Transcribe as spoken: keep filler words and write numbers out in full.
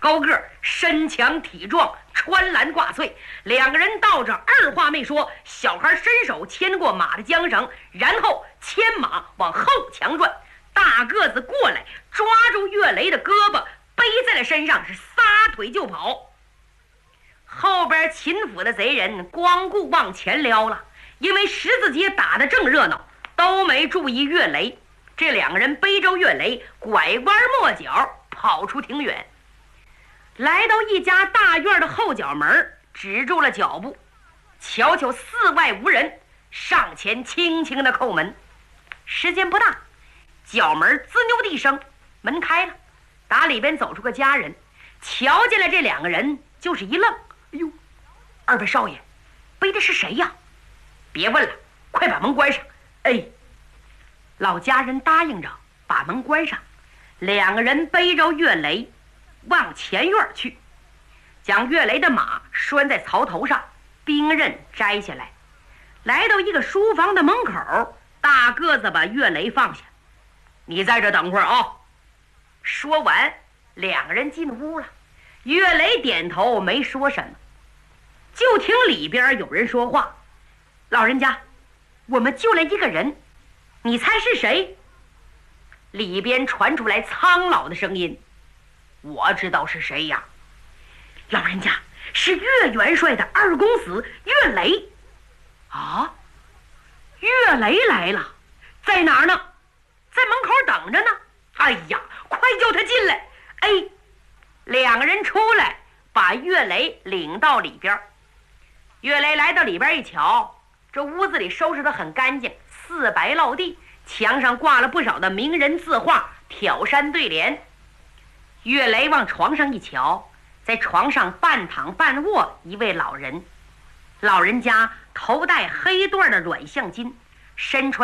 高个儿，身强体壮，穿蓝挂翠。两个人倒着，二话没说，小孩伸手牵过马的缰绳，然后牵马往后墙转。大个子过来，抓住岳雷的胳膊，背在了身上，是撒腿就跑。后边秦府的贼人光顾往前撩了，因为十字街打得正热闹，都没注意岳雷。这两个人背着岳雷，拐弯抹角跑出庭院，来到一家大院的后角门，止住了脚步。瞧瞧四外无人，上前轻轻的叩门。时间不大，角门滋溜的一声，门开了，打里边走出个家人，瞧见了这两个人，就是一愣。哎呦，二位少爷，背的是谁呀？别问了，快把门关上。哎，老家人答应着，把门关上。两个人背着岳雷往前院去，将岳雷的马拴在槽头上，兵刃摘下来，来到一个书房的门口，大个子把岳雷放下。你在这等会儿啊。说完，两个人进屋了。岳雷点头没说什么，就听里边有人说话：老人家，我们救了一个人，你猜是谁？里边传出来苍老的声音：我知道是谁呀。老人家，是岳元帅的二公子岳雷。啊，岳雷来了，在哪儿呢？在门口等着呢。哎呀，快叫他进来。哎，两个人出来，把岳雷领到里边。岳雷来到里边一瞧，这屋子里收拾得很干净，四白落地，墙上挂了不少的名人字画，挑山对联。岳雷往床上一瞧，在床上半躺半卧一位老人，老人家头戴黑缎的软象巾，身穿